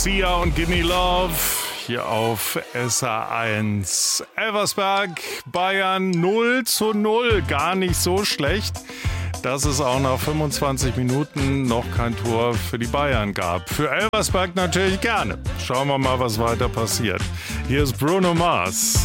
Sia und Gimme Love hier auf SA1. Elversberg, Bayern 0:0, gar nicht so schlecht, dass es auch nach 25 Minuten noch kein Tor für die Bayern gab. Für Elversberg natürlich gerne. Schauen wir mal, was weiter passiert. Hier ist Bruno Mars.